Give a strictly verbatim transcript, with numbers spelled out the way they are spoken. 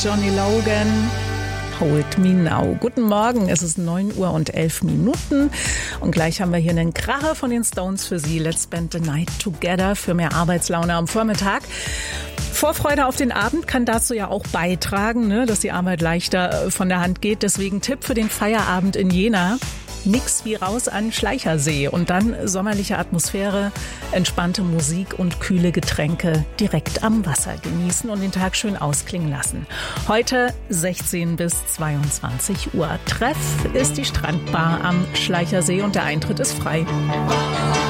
Johnny Logan. Hold Me Now. Guten Morgen, es ist neun Uhr und elf Minuten und gleich haben wir hier einen Kracher von den Stones für Sie. Let's spend the night together für mehr Arbeitslaune am Vormittag. Vorfreude auf den Abend kann dazu ja auch beitragen, ne, dass die Arbeit leichter von der Hand geht. Deswegen Tipp für den Feierabend in Jena. Nix wie raus an Schleichersee und dann sommerliche Atmosphäre, entspannte Musik und kühle Getränke direkt am Wasser genießen und den Tag schön ausklingen lassen. Heute sechzehn bis zweiundzwanzig Uhr. Treff ist die Strandbar am Schleichersee und der Eintritt ist frei.